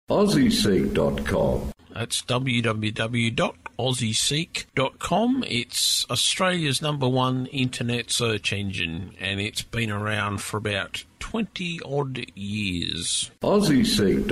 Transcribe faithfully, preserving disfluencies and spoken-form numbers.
Aussie Seek dot com. That's w w w dot aussie seek dot com. It's Australia's number one internet search engine, and it's been around for about twenty odd years. Aussie Seek.